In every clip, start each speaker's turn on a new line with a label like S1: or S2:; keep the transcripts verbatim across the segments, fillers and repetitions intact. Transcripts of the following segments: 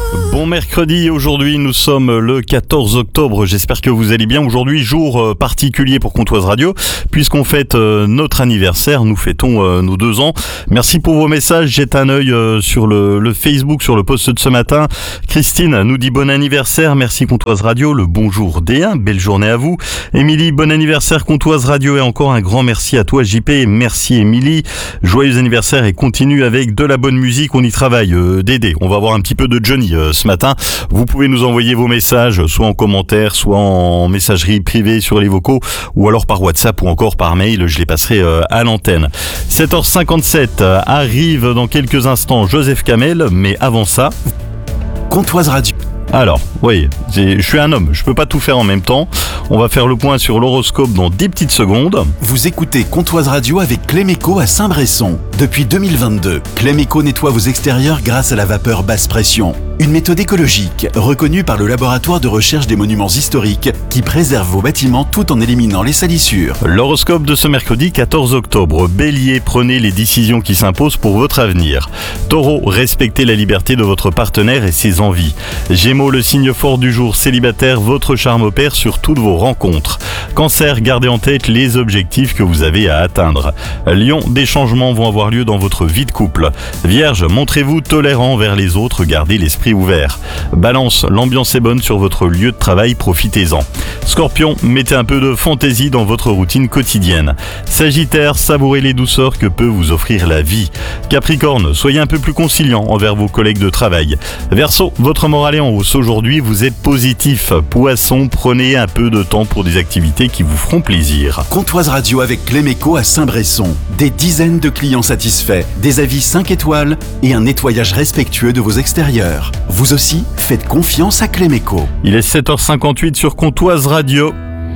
S1: Bon mercredi, aujourd'hui nous sommes le quatorze octobre, j'espère que vous allez bien. Aujourd'hui jour particulier pour Comtoise Radio, puisqu'on fête notre anniversaire, nous fêtons nos deux ans. Merci pour vos messages, jette un œil sur le, le Facebook, sur le post de ce matin. Christine nous dit bon anniversaire, merci Comtoise Radio, le bonjour D un, belle journée à vous. Émilie, bon anniversaire Comtoise Radio et encore un grand merci à toi J P, merci Émilie. Joyeux anniversaire et continue avec de la bonne musique, on y travaille. Euh, Dédé, on va avoir un petit peu de Johnny euh, ce matin. Vous pouvez nous envoyer vos messages, soit en commentaire, soit en messagerie privée sur les vocaux, ou alors par WhatsApp ou encore par mail, je les passerai euh, à l'antenne. sept heures cinquante-sept, euh, arrive dans quelques instants Joseph Kamel, mais avant ça...
S2: Comtoise Radio.
S1: Alors, oui, je suis un homme, je peux pas tout faire en même temps. On va faire le point sur l'horoscope dans dix petites secondes.
S2: Vous écoutez Comtoise Radio avec Cléméco à Saint-Bresson. Depuis deux mille vingt-deux, Cléméco nettoie vos extérieurs grâce à la vapeur basse pression. Une méthode écologique, reconnue par le laboratoire de recherche des monuments historiques, qui préserve vos bâtiments tout en éliminant les salissures.
S1: L'horoscope de ce mercredi quatorze octobre. Bélier, prenez les décisions qui s'imposent pour votre avenir. Taureau, respectez la liberté de votre partenaire et ses envies. Gémeaux, le signe fort du jour, célibataire, votre charme opère sur toutes vos rencontres. Cancer, gardez en tête les objectifs que vous avez à atteindre. Lion, des changements vont avoir lieu dans votre vie de couple. Vierge, montrez-vous tolérant vers les autres, gardez l'esprit ouvert. Balance, l'ambiance est bonne sur votre lieu de travail, profitez-en. Scorpion, mettez un peu de fantaisie dans votre routine quotidienne. Sagittaire, savourez les douceurs que peut vous offrir la vie. Capricorne, soyez un peu plus conciliant envers vos collègues de travail. Verseau, votre morale est en hausse aujourd'hui, vous êtes positif. Poisson, prenez un peu de temps pour des activités qui vous feront plaisir.
S2: Comtoise Radio avec Cléméco à Saint-Bresson. Des dizaines de clients satisfaits, des avis cinq étoiles et un nettoyage respectueux de vos extérieurs. Vous aussi, faites confiance à Cléméco.
S1: Il est sept heures cinquante-huit sur Comtoise Radio.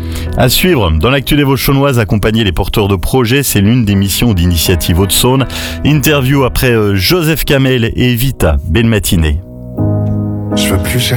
S1: À suivre, dans l'actu des Vauchonnoises, accompagner les porteurs de projets, c'est l'une des missions d'Initiative Haute-Saône. Interview après Joseph Kamel et Vita. Belle matinée.
S3: Je veux plus chercher.